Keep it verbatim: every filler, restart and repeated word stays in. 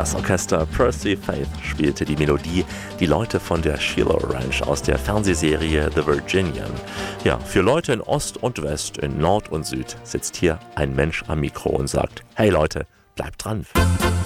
Das Orchester Percy Faith spielte die Melodie Die Leute von der Shiloh Ranch aus der Fernsehserie The Virginian. Ja, für Leute in Ost und West, in Nord und Süd sitzt hier ein Mensch am Mikro und sagt: Hey Leute, bleibt dran.